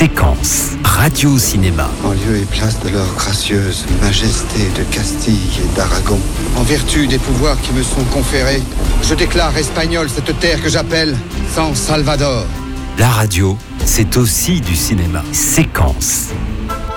Séquence, radio-cinéma. En lieu et place de leur gracieuse majesté de Castille et d'Aragon, en vertu des pouvoirs qui me sont conférés, je déclare espagnole cette terre que j'appelle San Salvador. La radio, c'est aussi du cinéma. Séquence,